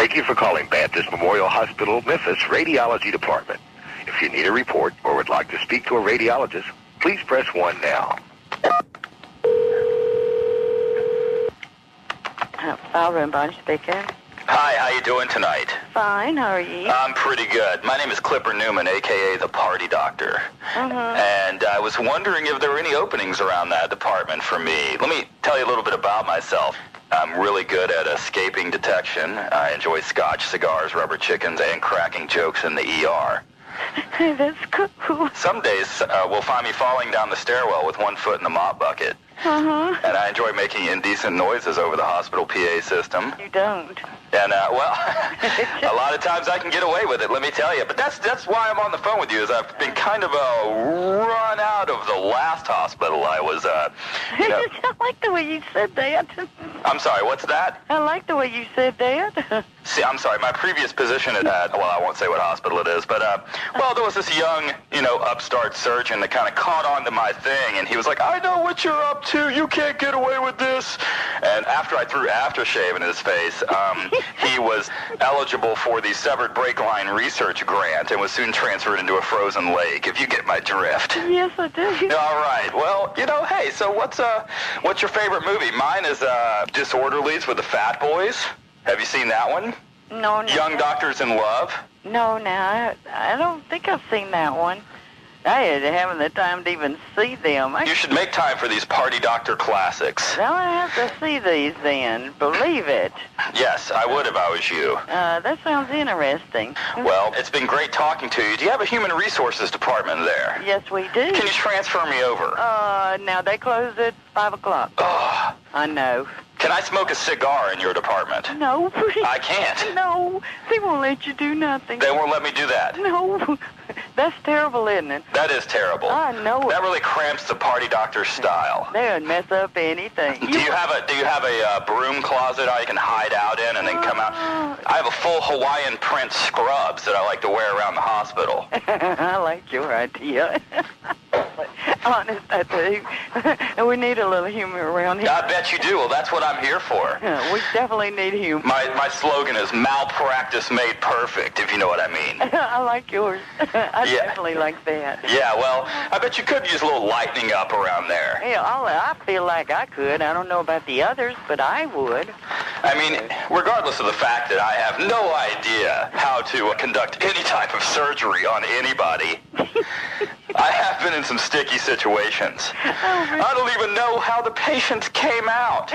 Thank you for calling Baptist Memorial Hospital, Memphis Radiology Department. If you need a report or would like to speak to a radiologist, please press 1 now. File room, Bonnie speaking. Hi, how you doing tonight? Fine, how are you? I'm pretty good. My name is Clipper Newman, a.k.a. the Party Doctor. And I was wondering if there were any openings around that department for me. Let me tell you a little bit about myself. I'm really good at escaping detection. I enjoy scotch, cigars, rubber chickens, and cracking jokes in the ER. That's cool. Some days will find me falling down the stairwell with one foot in the mop bucket. And I enjoy making indecent noises over the hospital PA system. You don't. And, well, a lot of times I can get away with it, let me tell you. But that's why I'm on the phone with you, is I've been kind of run out of the last hospital I was, you know. I like the way you said that. I'm sorry, what's that? I like the way you said that. See, I'm sorry, my previous position at, well, I won't say what hospital it is, but, well, there was this young, you know, upstart surgeon that kind of caught on to my thing, and he was like, I know what you're up to, you can't get away with this. And after I threw aftershave in his face, he was eligible for the Severed Brake Line Research Grant and was soon transferred into a frozen lake, if you get my drift. Yes, I do. All right, well, you know, hey, so what's your favorite movie? Mine is Disorderlies with the Fat Boys. Have you seen that one? No. Young Doctors in Love? No, I don't think I've seen that one. I haven't the time to even see them. You should make time for these Party Doctor classics. Well, I have to see these then. Believe it. Yes, I would if I was you. That sounds interesting. Well, it's been great talking to you. Do you have a human resources department there? Yes, we do. Can you transfer me over? Now they close at 5 o'clock. Oh. I know. Can I smoke a cigar in your department? No, please. I can't. No, they won't let you do nothing. They won't let me do that. No, that's terrible, isn't it? That is terrible. I know it. That really cramps the Party Doctor style. They would mess up anything. Do you have a broom closet I can hide out in and then come out? I have a full Hawaiian print scrubs that I like to wear around the hospital. I like your idea. Honest, I do. And we need a little humor around here. I bet you do. Well, that's what I'm here for. We definitely need humor. My slogan is malpractice made perfect, if you know what I mean. I like yours. I definitely like that. Yeah, well, I bet you could use a little lightening up around there. Yeah, I feel like I could. I don't know about the others, but I would. I mean, regardless of the fact that I have no idea how to conduct any type of surgery on anybody, I have been in some sticky situations. I don't even know how the patients came out.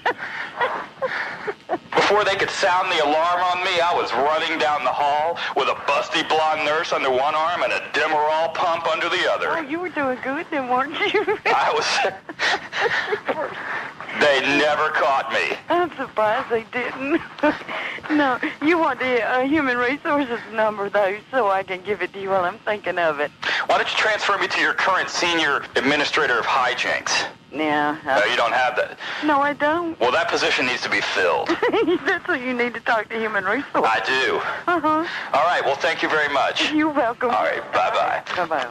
Before they could sound the alarm on me, I was running down the hall with a busty blonde nurse under one arm and a Demerol pump under the other. Oh, you were doing good then, weren't you? I was... They never caught me. I'm surprised they didn't. No, you want the human resources number, though, so I can give it to you while I'm thinking of it. Why don't you transfer me to your current senior administrator of hijinks? Yeah. No, you don't have that. No, I don't. Well, that position needs to be filled. That's what you need to talk to human resources. I do. All right, well, thank you very much. You're welcome. All right, bye-bye. Bye-bye.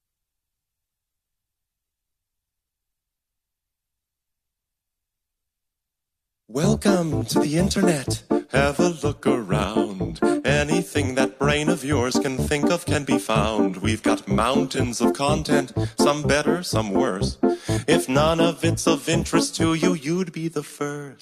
Welcome to the internet. Have a look around. Anything that brain of yours can think of can be found. We've got mountains of content, some better, some worse. If none of it's of interest to you, you'd be the first.